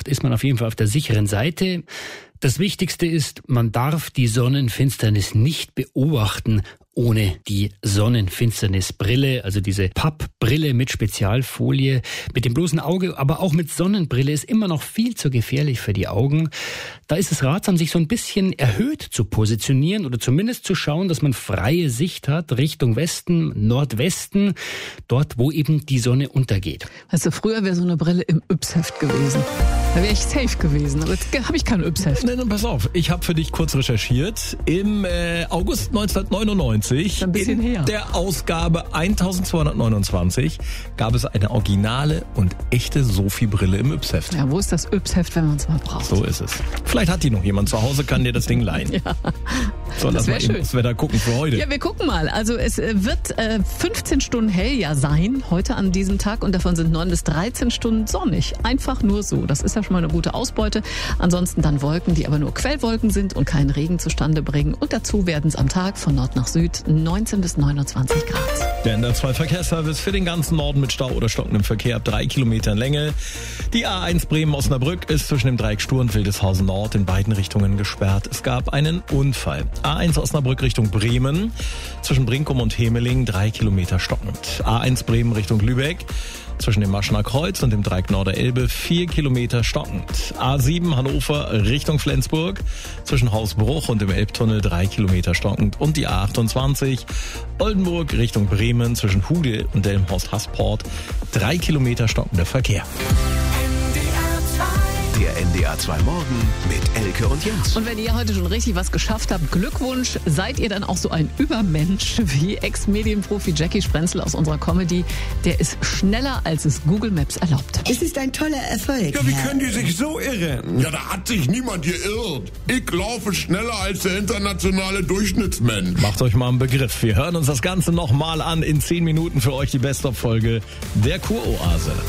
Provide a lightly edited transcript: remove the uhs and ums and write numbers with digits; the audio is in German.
ist man auf jeden Fall auf der sicheren Seite. Das Wichtigste ist, man darf die Sonnenfinsternis nicht beobachten ohne die Sonnenfinsternisbrille, also diese Pappbrille mit Spezialfolie. Mit dem bloßen Auge, aber auch mit Sonnenbrille ist immer noch viel zu gefährlich für die Augen. Da ist es ratsam, sich so ein bisschen erhöht zu positionieren oder zumindest zu schauen, dass man freie Sicht hat Richtung Westen, Nordwesten, dort, wo eben die Sonne untergeht. Weißt du, früher wäre so eine Brille im Yps-Heft gewesen. Da wäre ich safe gewesen, aber jetzt habe ich kein Yps-Heft. Nein, pass auf, ich habe für dich kurz recherchiert. Im August 1999, ein bisschen in her. der Ausgabe 1229, gab es eine originale und echte Sophie-Brille im Yps-Heft. Ja, wo ist das Yps-Heft, wenn man es mal braucht? So ist es. Vielleicht hat die noch jemand zu Hause, kann dir das Ding leihen. Ja. So, lass mal eben das Wetter gucken für heute. Ja, wir gucken mal. Also es wird 15 Stunden hell ja sein, heute an diesem Tag, und davon sind 9 bis 13 Stunden sonnig. Einfach nur so. Das ist ja schon mal eine gute Ausbeute. Ansonsten dann Wolken, die aber nur Quellwolken sind und keinen Regen zustande bringen. Und dazu werden es am Tag von Nord nach Süd 19 bis 29 Grad. Der NDR2 Verkehrsservice für den ganzen Norden mit Stau oder stockendem Verkehr ab 3 Kilometern Länge. Die A1 Bremen-Osnabrück ist zwischen dem Dreieck Stur und Wildeshausen Nord in beiden Richtungen gesperrt. Es gab einen Unfall. A1 Osnabrück Richtung Bremen, zwischen Brinkum und Hemeling 3 Kilometer stockend. A1 Bremen Richtung Lübeck, zwischen dem Maschener Kreuz und dem Dreieck Norderelbe 4 Kilometer stockend. A7 Hannover Richtung Flensburg, zwischen Hausbruch und dem Elbtunnel 3 Kilometer stockend. Und die A28 Oldenburg Richtung Bremen, zwischen Hude und Delmenhorst-Hasport 3 Kilometer stockender Verkehr. Der NDR2 Morgen mit Elke und Jens. Und wenn ihr heute schon richtig was geschafft habt, Glückwunsch, seid ihr dann auch so ein Übermensch wie Ex-Medienprofi Jackie Sprenzel aus unserer Comedy. Der ist schneller, als es Google Maps erlaubt. Es ist ein toller Erfolg. Ja, wie können die sich so irren? Ja, da hat sich niemand geirrt. Ich laufe schneller als der internationale Durchschnittsmensch. Macht euch mal einen Begriff. Wir hören uns das Ganze nochmal an in 10 Minuten für euch die Best-of-Folge der Kuroase.